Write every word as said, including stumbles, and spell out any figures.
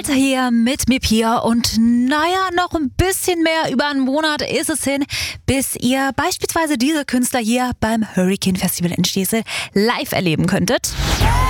Delta hier mit Mip hier und naja, noch ein bisschen mehr über einen Monat ist es hin, bis ihr beispielsweise diese Künstler hier beim Hurricane Festival in Stehsel live erleben könntet.